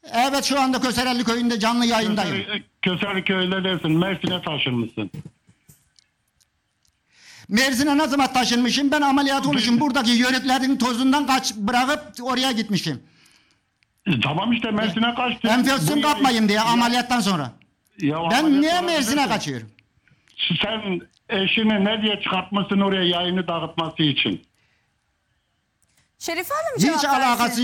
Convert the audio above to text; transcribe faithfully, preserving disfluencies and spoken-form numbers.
Evet, şu anda Köserelli köyünde canlı yayındayım. Köser, Köserli köyünde değilsin. Mersin'e taşınmışsın. Mersin'e ne zaman taşınmışım? Ben ameliyat olmuşum. Buradaki yörüklerin tozundan kaç bırakıp oraya gitmişim. E, tamam işte Mersin'e kaçtın. Enfeksiyon Buraya- kapmayayım diye Ya- ameliyattan sonra. ya Ben ameliyat niye olabilirsin. Mersin'e kaçıyorum? Sen eşini ne diye çıkartmasın oraya yayını dağıtması için? Şerife Hanım cevap Hiç versin. alakası